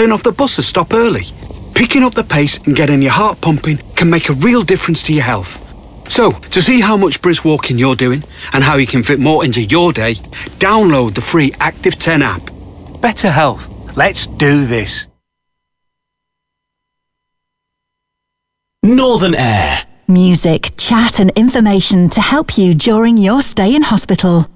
turn off the bus a stop early. Picking up the pace and getting your heart pumping can make a real difference to your health. So, to see how much brisk walking you're doing and how you can fit more into your day, download the free Active 10 app. Better health. Let's do this. Northern Air. Music, chat and information to help you during your stay in hospital.